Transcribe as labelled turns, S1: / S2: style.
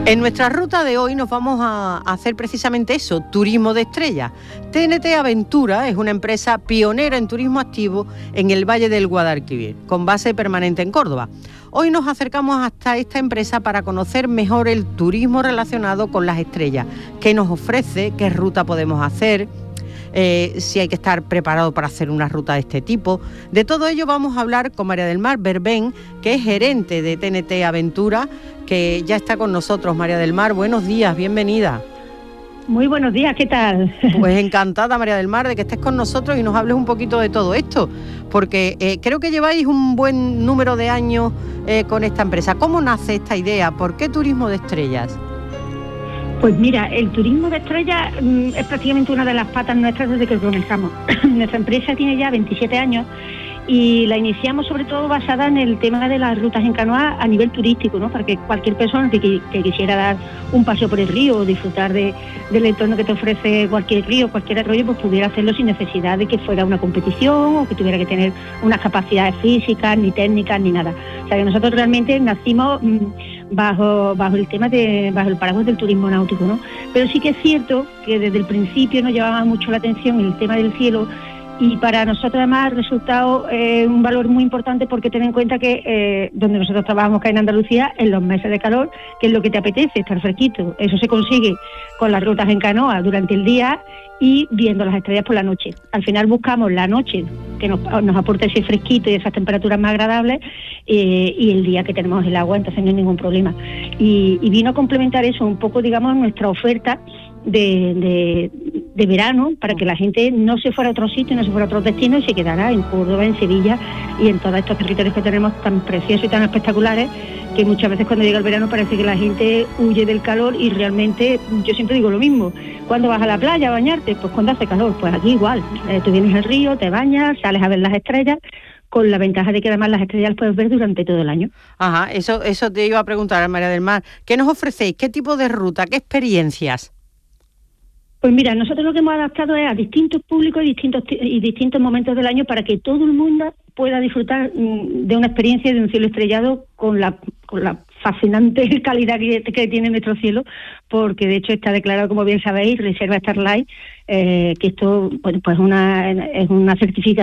S1: En nuestra ruta de hoy nos vamos a hacer precisamente eso, turismo de estrellas. TNT Aventura es una empresa pionera en turismo activo en el Valle del Guadalquivir, con base permanente en Córdoba. Hoy nos acercamos hasta esta empresa para conocer mejor el turismo relacionado con las estrellas, qué nos ofrece, qué ruta podemos hacer, si hay que estar preparado para hacer una ruta de este tipo. De todo ello vamos a hablar con María del Mar Berbén, que es gerente de TNT Aventura, que ya está con nosotros. María del Mar, buenos días, bienvenida.
S2: Muy buenos días, ¿qué tal?
S1: Pues encantada, María del Mar, de que estés con nosotros y nos hables un poquito de todo esto, porque creo que lleváis un buen número de años con esta empresa. ¿Cómo nace esta idea? ¿Por qué turismo de estrellas?
S2: Pues mira, el turismo de estrellas es prácticamente una de las patas nuestras desde que comenzamos. Nuestra empresa tiene ya 27 años y la iniciamos sobre todo basada en el tema de las rutas en canoa a nivel turístico, ¿no? Para que cualquier persona que quisiera dar un paseo por el río o disfrutar del entorno que te ofrece cualquier río, cualquier arroyo, pues pudiera hacerlo sin necesidad de que fuera una competición o que tuviera que tener unas capacidades físicas, ni técnicas, ni nada. O sea que nosotros realmente nacimos bajo el paraguas del turismo náutico, ¿no? Pero sí que es cierto que desde el principio nos llamaba mucho la atención el tema del cielo. Y para nosotros además ha resultado un valor muy importante porque ten en cuenta que donde nosotros trabajamos, que en Andalucía, en los meses de calor, que es lo que te apetece, estar fresquito. Eso se consigue con las rutas en canoa durante el día y viendo las estrellas por la noche. Al final buscamos la noche que nos aporte ese fresquito y esas temperaturas más agradables y el día que tenemos el agua, entonces no hay ningún problema. Y vino a complementar eso un poco, digamos, nuestra oferta de verano, para que la gente no se fuera a otro sitio, no se fuera a otros destinos y se quedara en Córdoba, en Sevilla y en todos estos territorios que tenemos tan preciosos y tan espectaculares, que muchas veces cuando llega el verano parece que la gente huye del calor y realmente yo siempre digo lo mismo. ¿Cuándo vas a la playa a bañarte? Pues cuando hace calor. Pues aquí igual, tú vienes al río, te bañas, sales a ver las estrellas, con la ventaja de que además las estrellas las puedes ver durante todo el año.
S1: Ajá, eso te iba a preguntar, María del Mar. ¿Qué nos ofrecéis? ¿Qué tipo de ruta? ¿Qué experiencias?
S2: Pues mira, nosotros lo que hemos adaptado es a distintos públicos y distintos momentos del año para que todo el mundo pueda disfrutar de una experiencia de un cielo estrellado con la fascinante calidad que tiene nuestro cielo, porque de hecho está declarado, como bien sabéis, Reserva Starlight, que esto, bueno, pues es una certificación